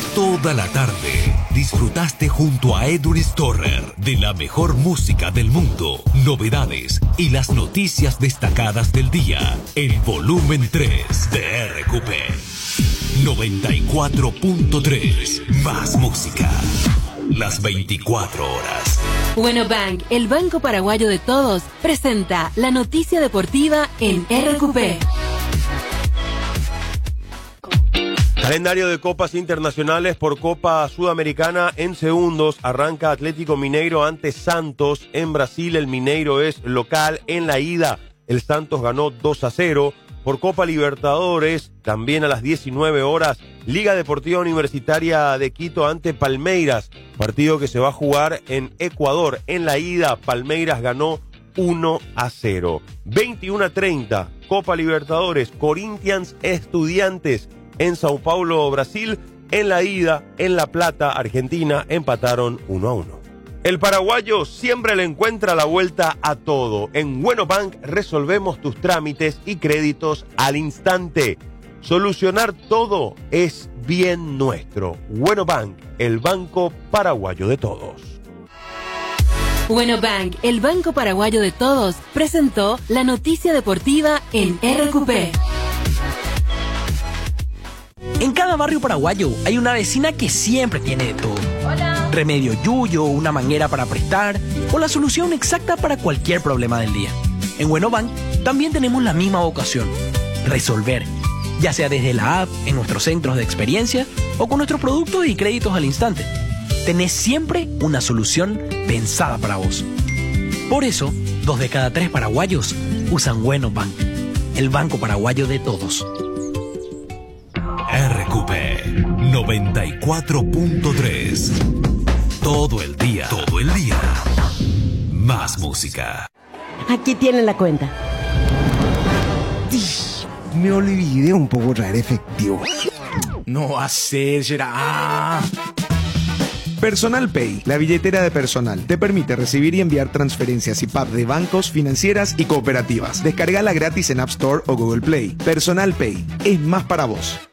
Toda la tarde disfrutaste junto a Edwin Storer de la mejor música del mundo, novedades y las noticias destacadas del día. El volumen 3 de RQP 94.3. Más música. Las 24 horas. Bueno Bank, el banco paraguayo de todos, presenta la noticia deportiva en RQP. Calendario de copas internacionales por Copa Sudamericana en segundos. Arranca Atlético Mineiro ante Santos en Brasil. El Mineiro es local. En la ida, el Santos ganó 2-0. Por Copa Libertadores, también a las 19 horas, Liga Deportiva Universitaria de Quito ante Palmeiras. Partido que se va a jugar en Ecuador. En la ida, Palmeiras ganó 1-0. 21:30, Copa Libertadores, Corinthians Estudiantes en Sao Paulo, Brasil. En la ida, en La Plata, Argentina, empataron 1-1. El paraguayo siempre le encuentra la vuelta a todo. En Bueno Bank resolvemos tus trámites y créditos al instante. Solucionar todo es bien nuestro. Bueno Bank, el banco paraguayo de todos. Bueno Bank, el banco paraguayo de todos, presentó la noticia deportiva en RQP. En cada barrio paraguayo hay una vecina que siempre tiene de todo. Hola. Remedio yuyo, una manguera para prestar o la solución exacta para cualquier problema del día. En Bueno Bank también tenemos la misma vocación: resolver, ya sea desde la app, en nuestros centros de experiencia o con nuestros productos y créditos al instante. Tenés siempre una solución pensada para vos. Por eso, 2 de cada 3 paraguayos usan Bueno Bank, el banco paraguayo de todos. RQP 94.3. Todo el día. Todo el día. Más música. Aquí tienen la cuenta. Me olvidé un poco traer efectivo. No va a ser, será. Personal Pay, la billetera de personal, te permite recibir y enviar transferencias y PAP de bancos, financieras y cooperativas. Descárgala gratis en App Store o Google Play. Personal Pay es más para vos.